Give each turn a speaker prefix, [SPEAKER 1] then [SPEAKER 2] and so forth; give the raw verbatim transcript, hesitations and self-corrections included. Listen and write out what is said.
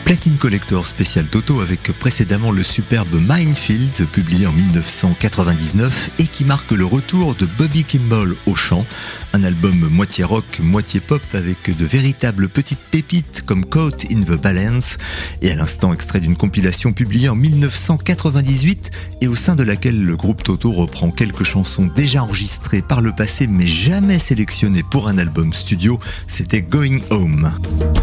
[SPEAKER 1] Platine Collector spécial Toto avec précédemment le superbe Minefields publié en dix-neuf cent quatre-vingt-dix-neuf et qui marque le retour de Bobby Kimball au chant. Un album moitié rock, moitié pop avec de véritables petites pépites comme Caught in the Balance et à l'instant extrait d'une compilation publiée en dix-neuf cent quatre-vingt-dix-huit et au sein de laquelle le groupe Toto reprend quelques chansons déjà enregistrées par le passé mais jamais sélectionnées pour un album studio, c'était Going Home.